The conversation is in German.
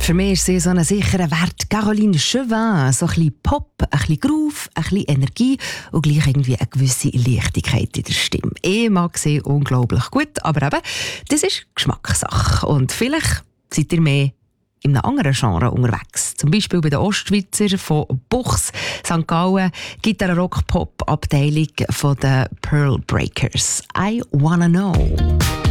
Für mich ist sie so ein sicherer Wert. Caroline Chauvin, so ein bisschen Pop, ein bisschen Groove, ein bisschen Energie und gleich irgendwie eine gewisse Leichtigkeit in der Stimme. Ich mag sie unglaublich gut, aber eben, das ist Geschmackssache. Und vielleicht seid ihr mehr in einem anderen Genre unterwegs. Zum Beispiel bei den Ostschweizer von Buchs, St. Gallen, Gitarre-Rock-Pop-Abteilung von den Pearl Breakers. I Wanna Know.